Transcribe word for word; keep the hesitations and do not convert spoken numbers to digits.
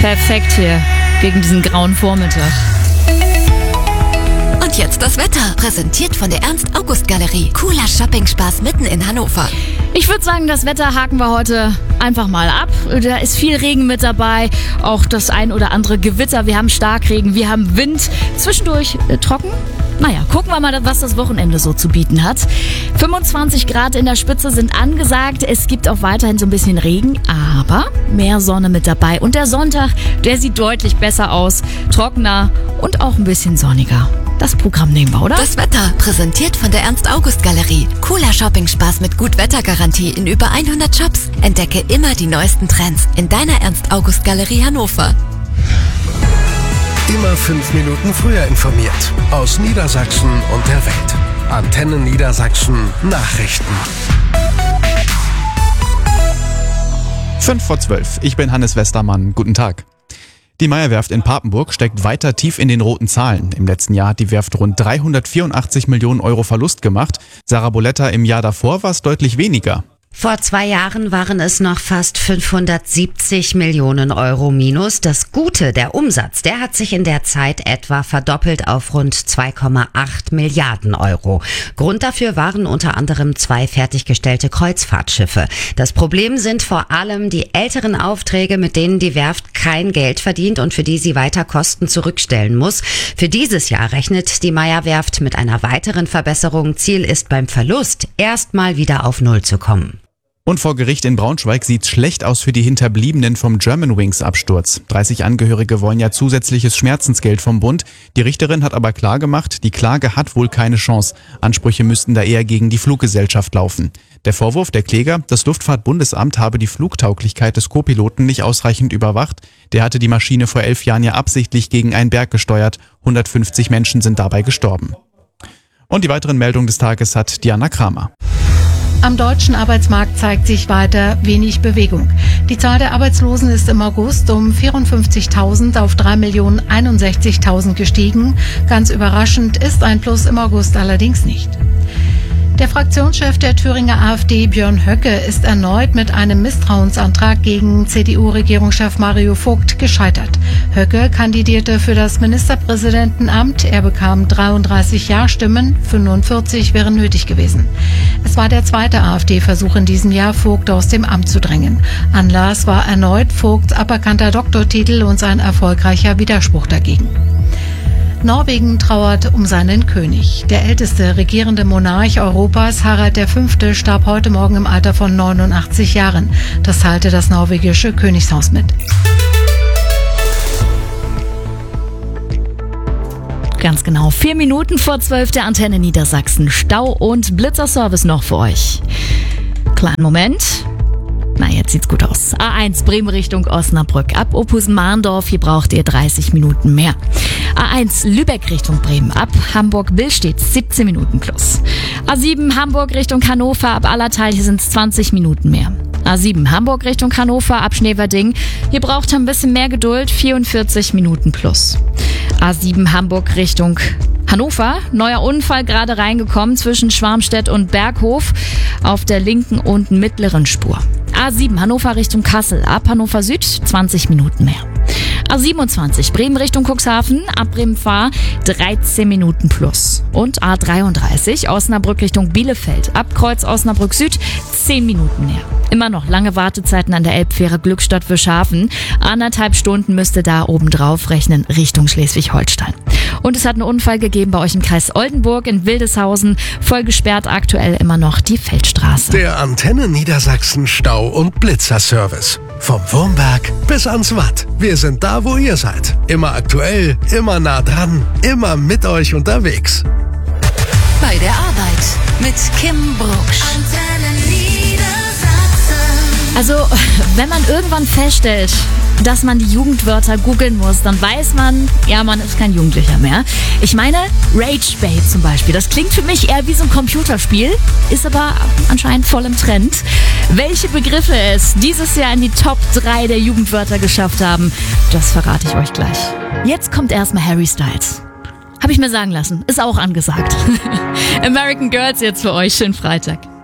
Perfekt hier, gegen diesen grauen Vormittag. Und jetzt das Wetter, präsentiert von der Ernst-August-Galerie. Cooler Shopping-Spaß mitten in Hannover. Ich würde sagen, das Wetter haken wir heute einfach mal ab. Da ist viel Regen mit dabei, auch das ein oder andere Gewitter. Wir haben Starkregen, wir haben Wind, zwischendurch äh, trocken. Naja, gucken wir mal, was das Wochenende so zu bieten hat. fünfundzwanzig Grad in der Spitze sind angesagt. Es gibt auch weiterhin so ein bisschen Regen, aber mehr Sonne mit dabei. Und der Sonntag, der sieht deutlich besser aus, trockener und auch ein bisschen sonniger. Das Programm nehmen wir, oder? Das Wetter, präsentiert von der Ernst-August-Galerie. Cooler Shopping-Spaß mit Gut-Wetter-Garantie in über hundert Shops. Entdecke immer die neuesten Trends in deiner Ernst-August-Galerie Hannover. Immer fünf Minuten früher informiert. Aus Niedersachsen und der Welt. Antenne Niedersachsen Nachrichten. Fünf vor zwölf. Ich bin Hannes Westermann. Guten Tag. Die Meyer-Werft in Papenburg steckt weiter tief in den roten Zahlen. Im letzten Jahr hat die Werft rund dreihundertvierundachtzig Millionen Euro Verlust gemacht. Sarah Boletta, im Jahr davor war es deutlich weniger. Vor zwei Jahren waren es noch fast fünfhundertsiebzig Millionen Euro minus. Das Gute, der Umsatz, der hat sich in der Zeit etwa verdoppelt auf rund zwei Komma acht Milliarden Euro. Grund dafür waren unter anderem zwei fertiggestellte Kreuzfahrtschiffe. Das Problem sind vor allem die älteren Aufträge, mit denen die Werft kein Geld verdient und für die sie weiter Kosten zurückstellen muss. Für dieses Jahr rechnet die Meyer-Werft mit einer weiteren Verbesserung. Ziel ist beim Verlust erstmal wieder auf Null zu kommen. Und vor Gericht in Braunschweig sieht's schlecht aus für die Hinterbliebenen vom Germanwings-Absturz. dreißig Angehörige wollen ja zusätzliches Schmerzensgeld vom Bund. Die Richterin hat aber klargemacht, die Klage hat wohl keine Chance. Ansprüche müssten da eher gegen die Fluggesellschaft laufen. Der Vorwurf der Kläger, das Luftfahrtbundesamt habe die Flugtauglichkeit des Co-Piloten nicht ausreichend überwacht. Der hatte die Maschine vor elf Jahren ja absichtlich gegen einen Berg gesteuert. hundertfünfzig Menschen sind dabei gestorben. Und die weiteren Meldungen des Tages hat Diana Kramer. Am deutschen Arbeitsmarkt zeigt sich weiter wenig Bewegung. Die Zahl der Arbeitslosen ist im August um vierundfünfzigtausend auf drei Millionen einundsechzigtausend gestiegen. Ganz überraschend ist ein Plus im August allerdings nicht. Der Fraktionschef der Thüringer AfD, Björn Höcke, ist erneut mit einem Misstrauensantrag gegen C D U-Regierungschef Mario Vogt gescheitert. Höcke kandidierte für das Ministerpräsidentenamt. Er bekam dreiunddreißig Ja-Stimmen, fünfundvierzig wären nötig gewesen. Es war der zweite AfD-Versuch in diesem Jahr, Vogt aus dem Amt zu drängen. Anlass war erneut Vogts aberkannter Doktortitel und sein erfolgreicher Widerspruch dagegen. Norwegen trauert um seinen König. Der älteste regierende Monarch Europas, Harald der Fünfte, starb heute Morgen im Alter von neunundachtzig Jahren. Das teilte das norwegische Königshaus mit. Ganz genau, vier Minuten vor zwölf der Antenne Niedersachsen. Stau und Blitzerservice noch für euch. Kleinen Moment. Na, jetzt sieht's gut aus. A eins Bremen Richtung Osnabrück. Ab Ophusen-Mahndorf, hier braucht ihr dreißig Minuten mehr. A eins Lübeck Richtung Bremen. Ab Hamburg-Billstedt siebzehn Minuten plus. A sieben Hamburg Richtung Hannover. Ab Allertal, hier sind's zwanzig Minuten mehr. A sieben Hamburg Richtung Hannover. Ab Schneverding. Hier braucht ihr ein bisschen mehr Geduld. vierundvierzig Minuten plus. A sieben Hamburg Richtung Hannover, neuer Unfall gerade reingekommen zwischen Schwarmstedt und Berghof auf der linken und mittleren Spur. A sieben Hannover Richtung Kassel, ab Hannover Süd zwanzig Minuten mehr. A siebenundzwanzig Bremen Richtung Cuxhaven, ab Bremen-Fahr dreizehn Minuten plus. Und A dreiunddreißig Osnabrück Richtung Bielefeld, ab Kreuz Osnabrück Süd zehn Minuten mehr. Immer noch lange Wartezeiten an der Elbfähre Glückstadt-Wischhafen. Anderthalb Stunden müsste da obendrauf rechnen Richtung Schleswig-Holstein. Und es hat einen Unfall gegeben bei euch im Kreis Oldenburg in Wildeshausen. Voll gesperrt aktuell immer noch die Feldstraße. Der Antenne Niedersachsen Stau- und Blitzerservice. Vom Wurmberg bis ans Watt. Wir sind da, wo ihr seid. Immer aktuell, immer nah dran, immer mit euch unterwegs. Bei der Arbeit mit Kim Brucksch. Antenne Niedersachsen. Also, wenn man irgendwann feststellt, dass man die Jugendwörter googeln muss, dann weiß man, ja, man ist kein Jugendlicher mehr. Ich meine, Rage Bait zum Beispiel, das klingt für mich eher wie so ein Computerspiel, ist aber anscheinend voll im Trend. Welche Begriffe es dieses Jahr in die Top drei der Jugendwörter geschafft haben, das verrate ich euch gleich. Jetzt kommt erstmal Harry Styles. Habe ich mir sagen lassen, ist auch angesagt. American Girls jetzt für euch, schönen Freitag.